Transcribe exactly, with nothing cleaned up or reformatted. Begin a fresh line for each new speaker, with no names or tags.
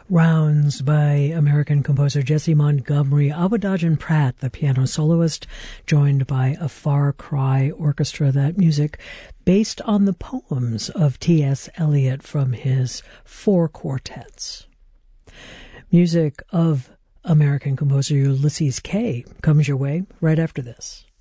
Rounds by American composer Jessie Montgomery, Abudajan Pratt, the piano soloist, joined by a Far Cry orchestra. That music based on the poems of T S Eliot from his four quartets. Music of American composer Ulysses Kay comes your way right after this.